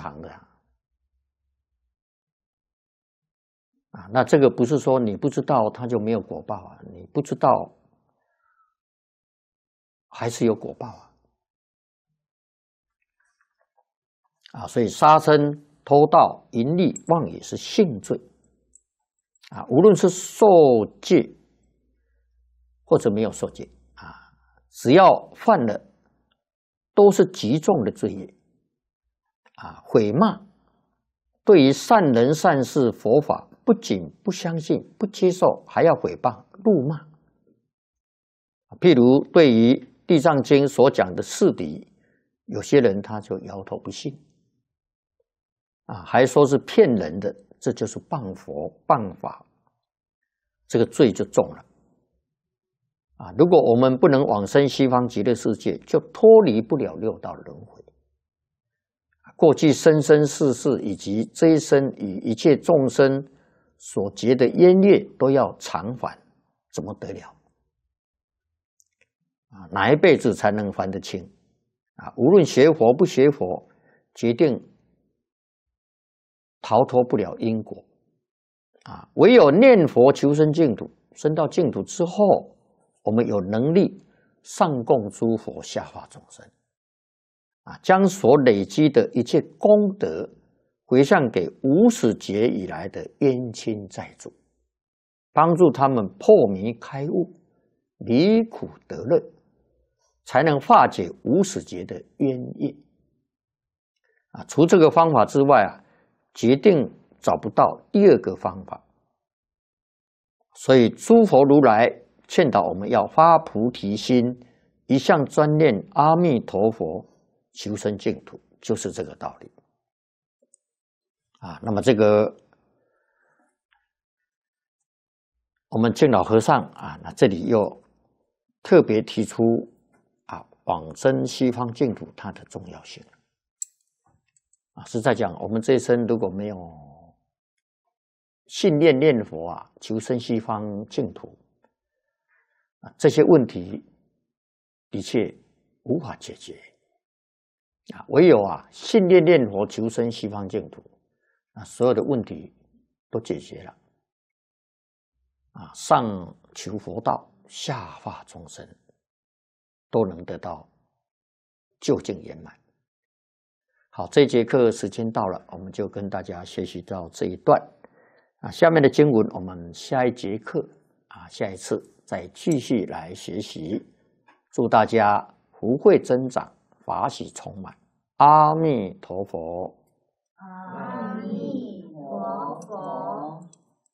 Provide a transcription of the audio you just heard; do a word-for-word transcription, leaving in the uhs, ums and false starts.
常的啊。啊，那这个不是说你不知道它就没有果报啊，你不知道还是有果报啊。啊，所以杀生、偷盗、淫利、妄语是性罪啊，无论是受戒或者没有受戒啊，只要犯了，都是极重的罪业啊。毁骂对于善人善事佛法，不仅不相信、不接受，还要毁谤、辱骂。譬如对于《地藏经》所讲的四谛，有些人他就摇头不信啊，还说是骗人的，这就是谤佛、谤法，这个罪就重了啊。如果我们不能往生西方极乐世界，就脱离不了六道轮回。过去生生世世以及这一生与一切众生所结的冤业都要偿还，怎么得了啊？哪一辈子才能还得清啊？无论学佛不学佛，决定逃脱不了因果啊！唯有念佛求生净土，生到净土之后，我们有能力上供诸佛，下化众生啊，将所累积的一切功德回向给无始劫以来的冤亲债主，帮助他们破迷开悟，离苦得乐，才能化解无始劫的冤业啊！除这个方法之外啊，决定找不到第二个方法。所以诸佛如来劝导我们要发菩提心，一向专念阿弥陀佛，求生净土，就是这个道理啊。那么这个我们净老和尚啊，那这里又特别提出啊，往生西方净土它的重要性啊。是在讲我们这一生如果没有信念念佛啊，求生西方净土啊，这些问题的确无法解决啊。唯有啊，信念念佛求生西方净土，啊，所有的问题都解决了啊，上求佛道，下化众生，都能得到究竟圆满。好，这节课时间到了，我们就跟大家学习到这一段啊。下面的经文，我们下一节课啊，下一次再继续来学习。祝大家福慧增长，法喜充满。阿弥陀佛。 阿弥陀佛。